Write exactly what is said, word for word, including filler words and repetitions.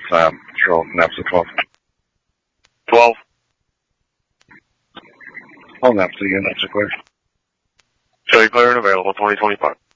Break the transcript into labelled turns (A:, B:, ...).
A: Um, Patrol, NAPSA twelve.
B: twelve.
A: All NAPSA units are clear.
B: Show you clear and available, twenty twenty-five.